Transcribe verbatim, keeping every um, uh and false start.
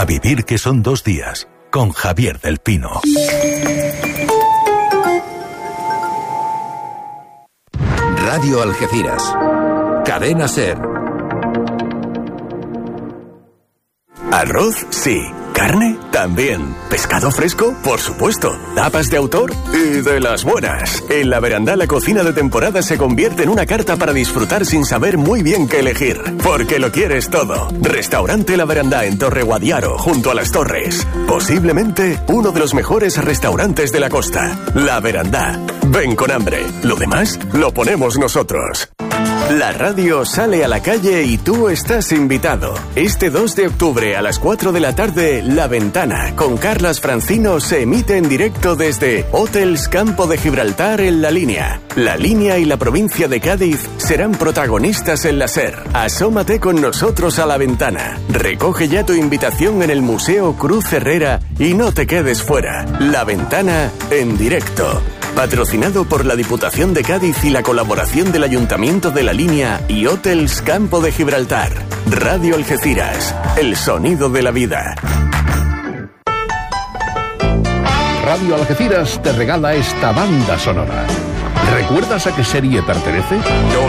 A vivir que son dos días, con Javier del Pino. Radio Algeciras. Cadena SER. Arroz, sí. Carne, también. Pescado fresco, por supuesto. Tapas de autor y de las buenas. En La Verandá la cocina de temporada se convierte en una carta para disfrutar sin saber muy bien qué elegir. Porque lo quieres todo. Restaurante La Verandá en Torre Guadiaro, junto a las Torres. Posiblemente uno de los mejores restaurantes de la costa. La Verandá. Ven con hambre. Lo demás lo ponemos nosotros. La radio sale a la calle y tú estás invitado. Este dos de octubre a las cuatro de la tarde, La Ventana, con Carlas Francino, se emite en directo desde Hotels Campo de Gibraltar en La Línea. La Línea y la provincia de Cádiz serán protagonistas en la SER. Asómate con nosotros a La Ventana. Recoge ya tu invitación en el Museo Cruz Herrera y no te quedes fuera. La Ventana en directo. Patrocinado por la Diputación de Cádiz y la colaboración del Ayuntamiento de La Línea y Hotels Campo de Gibraltar. Radio Algeciras, el sonido de la vida. Radio Algeciras te regala esta banda sonora. ¿Recuerdas a qué serie pertenece?